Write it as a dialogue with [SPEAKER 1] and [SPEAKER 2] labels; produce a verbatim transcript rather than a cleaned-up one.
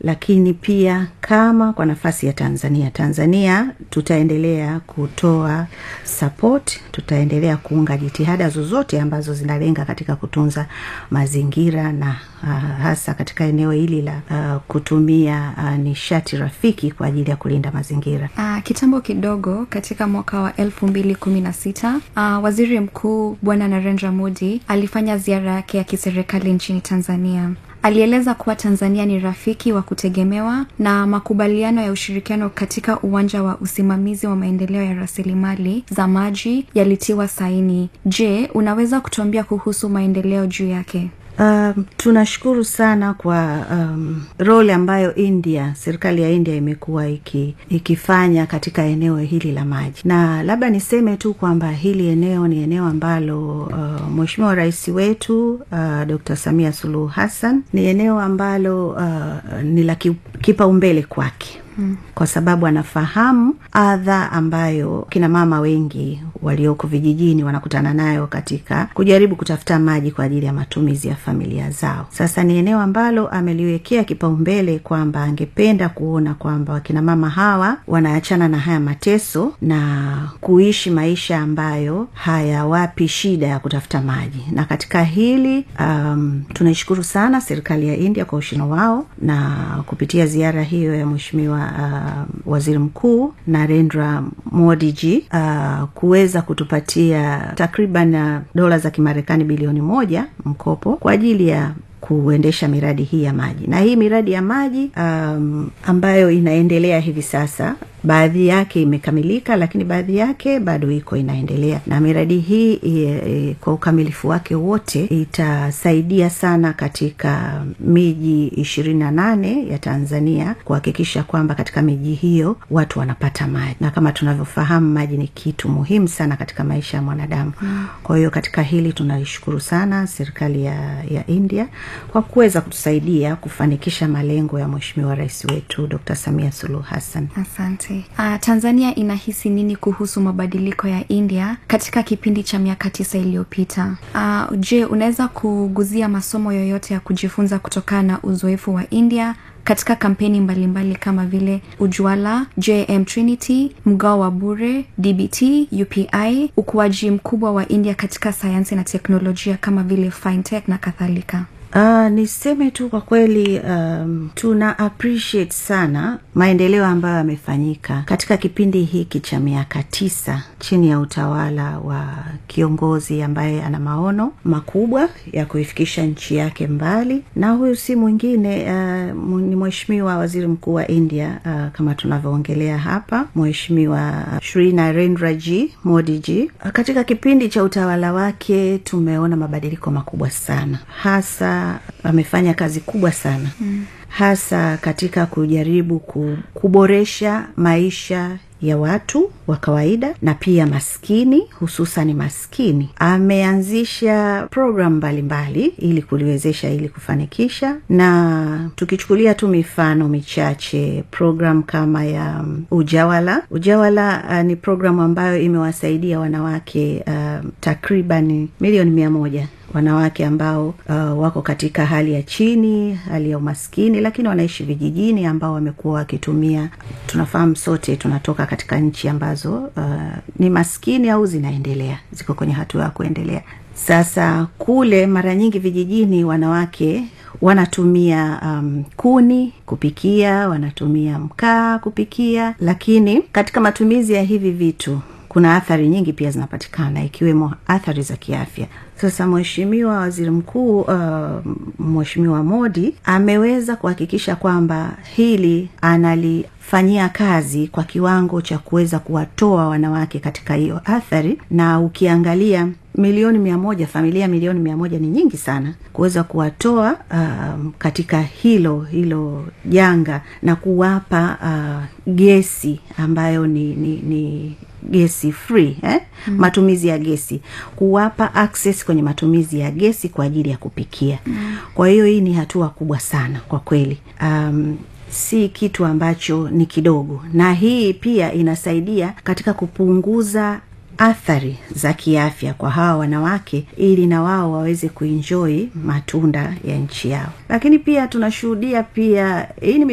[SPEAKER 1] lakini pia kama kwa nafasi ya Tanzania Tanzania tutaendelea kutoa support, tutaendelea kuunga jitihada zozote ambazo zinalenga katika kutunza mazingira na uh, hasa katika eneo hili la uh, kutumia uh, nishati rafiki kwa ajili ya kulinda mazingira.
[SPEAKER 2] Uh, kitambo kidogo katika mwaka wa elfu mbili kumi na sita uh, Waziri Mkuu Bwana Narendra Modi alifanya ziara yake ya kiserikali nchini Tanzania. Alieleza kuwa Tanzania ni rafiki wa kutegemewa na makubaliano ya ushirikiano katika uwanja wa usimamizi wa maendeleo ya rasilimali za maji yalitiwa saini. Je, unaweza kutuambia kuhusu maendeleo juu yake?
[SPEAKER 1] Um, tunashukuru sana kwa um, role ambayo India, serikali ya India imekuwa iki, ikifanya katika eneo hili la maji. Na labda niseme tu kwamba hili eneo ni eneo ambalo uh, Mheshimiwa Rais wetu uh, Doctor Samia Suluhu Hassan, ni eneo ambalo uh, ni la kipaumbele kwake. Hmm. Kwa sababu anafahamu adha ambayo kina mama wengi walioko vijijini wanakutana nayo katika kujaribu kutafuta maji kwa ajili ya matumizi ya familia zao. Sasa ni eneo ambalo ameliwekea kipaumbele kwamba angependa kuona kwamba kina mama hawa wanaachana na haya mateso na kuishi maisha ambayo hayawapi shida ya kutafuta maji. Na katika hili um, tunaishukuru sana serikali ya India kwa ushino wao, na kupitia ziara hiyo ya Mheshimiwa Uh, Waziri Mkuu Narendra Modi ji uh, kuweza kutupatia takriban dola za Kimarekani bilioni moja mkopo kwa ajili ya kuendesha miradi hii ya maji. Na hii miradi ya maji um, ambayo inaendelea hivi sasa, baadhi yake imekamilika lakini baadhi yake bado iko inaendelea. Na miradi hii e, e, kwa ukamilifu wake wote itasaidia sana katika miji ishirini na nane ya Tanzania, kuhakikisha kwamba katika miji hiyo watu wanapata maji. Na kama tunavyofahamu, maji ni kitu muhimu sana katika maisha ya mwanadamu. Mm. Kwa hiyo katika hili tunashukuru sana serikali ya, ya India kwa kuweza kutusaidia kufanikisha malengo ya Mheshimiwa Rais wetu Doctor Samia Suluhu Hassan.
[SPEAKER 2] Asante. Uh, Tanzania inahisi nini kuhusu mabadiliko ya India katika kipindi cha miaka tisa iliyopita? Uh, je, unaweza kuguzia masomo yoyote ya kujifunza kutokana na uzoefu wa India katika kampeni mbalimbali kama vile Ujwala, J M Trinity, mgao wa bure, D B T, U P I, ukuaji mkubwa wa India katika sayansi na teknolojia kama vile fintech na kadhalika?
[SPEAKER 1] Uh, niseme tu kwa kweli um, tuna appreciate sana maendeleo ambayo yamefanyika katika kipindi hiki cha miaka tisa chini ya utawala wa kiongozi ambaye ana maono makubwa ya kuifikisha nchi yake mbali. Na huyu si mwingine uh, ni Mheshimiwa Waziri Mkuu wa India, uh, kama tunavyoongelea hapa, Mheshimiwa Shri Narendra ji Modi ji. Uh, katika kipindi cha utawala wake tumeona mabadiliko makubwa sana, hasa amefanya kazi kubwa sana. Mm. Hasa katika kujaribu kuboresha maisha ya watu wa kawaida na pia maskini, hususan maskini. Ameanzisha program mbalimbali ili kuliwezesha ili kufanikisha, na tukichukulia tu mifano michache, program kama ya um, Ujawala. Ujawala uh, ni program ambayo imewasaidia wanawake uh, takriban milioni mia moja wanawake ambao uh, wako katika hali ya chini, hali ya umaskini, lakini wanaishi vijijini, ambao wamekuwa wakitumia, tunafahamu sote tunatoka katika nchi ambazo uh, ni maskini au zinaendelea, ziko kwenye hatua ya kuendelea. Sasa kule mara nyingi vijijini wanawake wanatumia um, kuni kupikia, wanatumia mkaa kupikia, lakini katika matumizi ya hivi vitu kuna athari nyingi pia zinapatikana, ikiwemo athari za kiafya. Sasa Mheshimiwa Waziri Mkuu uh, Mheshimiwa Modi ameweza kuhakikisha kwamba hili analifanyia kazi kwa kiwango cha kuweza kuwatoa wanawake katika hiyo athari. Na ukiangalia milioni mia moja, familia milioni mia moja ni nyingi sana, kuweza kuwatoa um, katika hilo hilo janga na kuwapa uh, gesi ambayo ni ni, ni gesi free, eh? Mm. Matumizi ya gesi, kuwapa access kwenye matumizi ya gesi kwa ajili ya kupikia. Mm. Kwa hiyo hii ni hatua kubwa sana kwa kweli. Um, si kitu ambacho ni kidogo, na hii pia inasaidia katika kupunguza athari za kiafya kwa hawa wanawake, ili na wao waweze kuenjoy matunda ya nchi yao. Lakini pia tunashuhudia pia hii